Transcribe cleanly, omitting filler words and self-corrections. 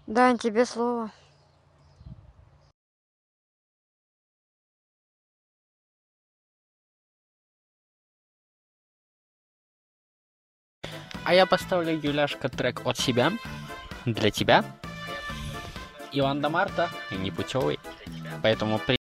Дань, тебе слово. А я поставлю, Юляшка, трек от себя, для тебя. Иван да Марта, непутевый. Поэтому